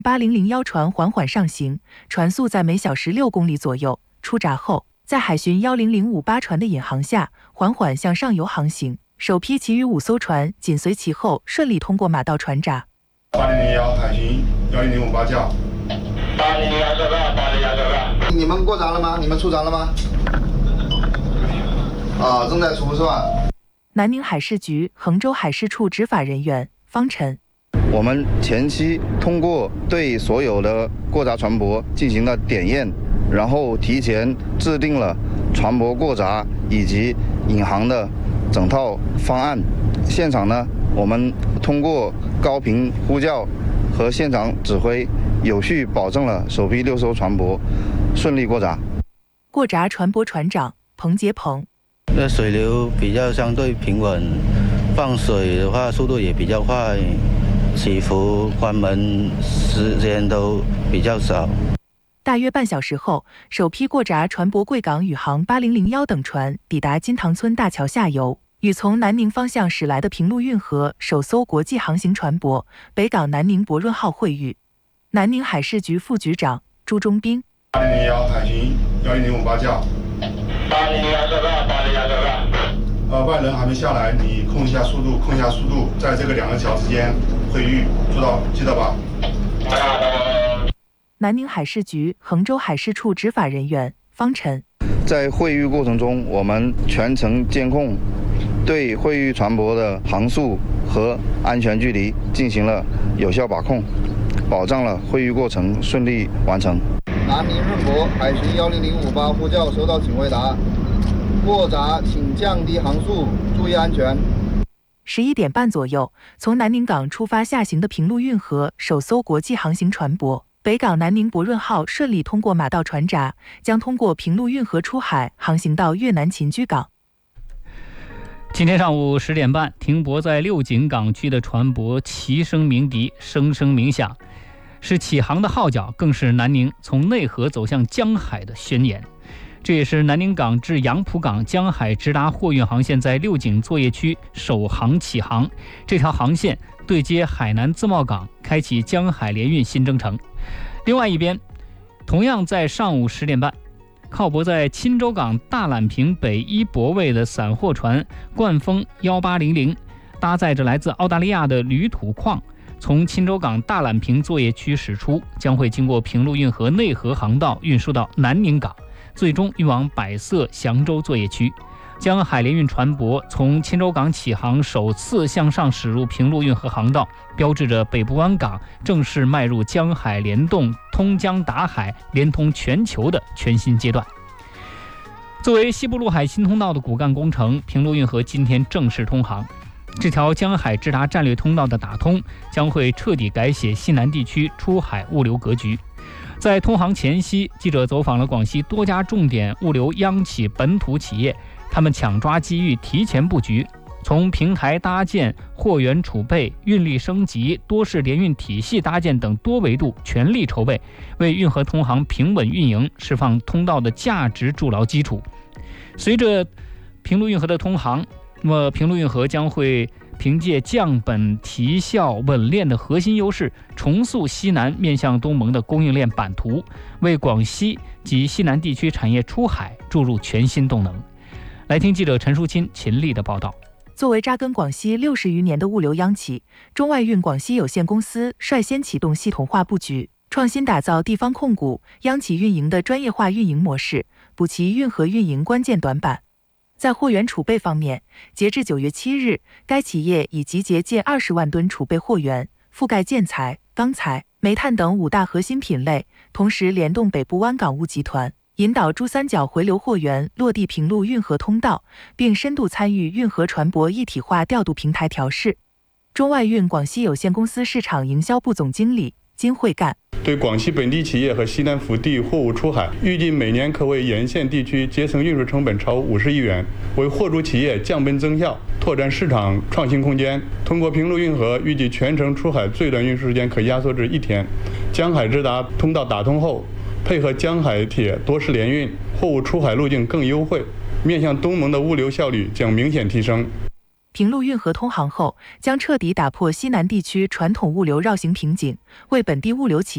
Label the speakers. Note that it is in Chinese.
Speaker 1: 8001船缓缓上行，船速在每小时6公里左右。出闸后，在海巡10058船的引航下，缓缓向上游航行。首批其余5艘船紧随其后，顺利通过马道船闸。
Speaker 2: 8001海巡10058叫。
Speaker 3: 8001收到，8001收到。
Speaker 4: 你们过闸了吗？你们出闸了吗？正在出是吧？
Speaker 1: 南宁海事局衡州海事处执法人员方晨。
Speaker 4: 我们前期通过对所有的过闸船舶进行了点验，然后提前制定了船舶过闸以及引航的整套方案。现场呢，我们通过高频呼叫和现场指挥，有序保证了首批6艘船舶顺利过闸。
Speaker 1: 过闸船舶船长彭杰鹏。
Speaker 5: 水流比较相对平稳，放水的话速度也比较快，起伏关门时间都比较少。
Speaker 1: 大约半小时后，首批过闸船舶贵港宇航8001等船抵达金塘村大桥下游，与从南宁方向驶来的平陆运河首艘国际航行船舶北港南宁博润号会遇。南宁海事局副局长朱忠斌。
Speaker 2: 8001海巡11058叫。
Speaker 3: 8001收到，8001收到。
Speaker 2: 外人还没下来，你控一下速度，在这个2个桥之间会遇，记得吧？
Speaker 1: 南宁海事局衡州海事处执法人员方晨。
Speaker 4: 在会遇过程中，我们全程监控，对会遇船舶的航速和安全距离进行了有效把控，保障了会遇过程顺利完成。
Speaker 6: 南宁润博海巡10058呼叫收到，请回答。过闸请降低航速，注意安全。
Speaker 1: 11点半左右，从南宁港出发下行的平陆运河首艘国际航行船舶北港南宁博润号顺利通过马道船闸，将通过平陆运河出海，航行到越南秦居港。
Speaker 7: 今天上午10点半，停泊在六井港区的船舶齐声鸣笛，声声鸣响，是起航的号角，更是南宁从内河走向江海的宣言。这也是南宁港至杨浦港江海直达货运航线在六井作业区首航起航，这条航线对接海南自贸港，开启江海联运新征程。另外一边，同样在上午10点半，靠泊在钦州港大榄坪北1泊位的散货船冠风1800，搭载着来自澳大利亚的铝土矿，从钦州港大榄坪作业区驶出，将会经过平陆运河内河航道运输到南宁港，最终运往百色祥州作业区。江海联运船舶从钦州港起航，首次向上驶入平陆运河航道，标志着北部湾港正式迈入江海联动、通江达海、连通全球的全新阶段。作为西部陆海新通道的骨干工程，平陆运河今天正式通航。这条江海直达战略通道的打通，将会彻底改写西南地区出海物流格局。在通航前夕，记者走访了广西多家重点物流央企本土企业，他们抢抓机遇，提前布局，从平台搭建、货源储备、运力升级、多式联运体系搭建等多维度全力筹备，为运河通航平稳运营释放通道的价值筑牢基础。随着平陆运河的通航，那么平陆运河将会凭借降本提效稳链的核心优势，重塑西南面向东盟的供应链版图，为广西及西南地区产业出海注入全新动能。来听记者陈淑清、秦丽的报道。
Speaker 1: 作为扎根广西60余年的物流央企，中外运广西有限公司率先启动系统化布局，创新打造地方控股、央企运营的专业化运营模式，补齐运河运营关键短板。在货源储备方面，截至9月7日，该企业已集结近20万吨储备货源，覆盖建材、钢材、煤炭等5大核心品类，同时联动北部湾港务集团，引导珠三角回流货源落地平陆运河通道，并深度参与运河船舶一体化调度平台调试。中外运广西有限公司市场营销部总经理金惠干。
Speaker 8: 对广西本地企业和西南腹地货物出海，预计每年可为沿线地区节省运输成本超50亿元，为货主企业降本增效，拓展市场创新空间。通过平陆运河，预计全程出海最短运输时间可压缩至1天。江海直达通道打通后，配合江海铁多式联运，货物出海路径更优惠，面向东盟的物流效率将明显提升。
Speaker 1: 平陆运河通航后，将彻底打破西南地区传统物流绕行瓶颈，为本地物流企业